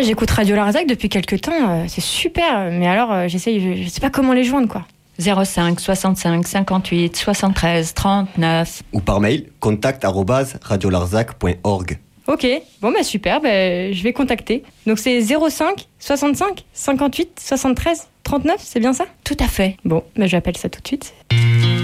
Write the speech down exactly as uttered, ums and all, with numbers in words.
Ah, j'écoute Radio Larzac depuis quelques temps, euh, c'est super, mais alors euh, j'essaye, je, je sais pas comment les joindre quoi. zéro cinq soixante-cinq cinquante-huit soixante-treize trente-neuf. Ou par mail, contact arobase radiolarzac point org. Ok, bon bah super, bah, je vais contacter. Donc c'est zéro cinq soixante-cinq cinquante-huit soixante-treize trente-neuf, c'est bien ça ? Tout à fait. Bon, bah, j'appelle ça tout de suite.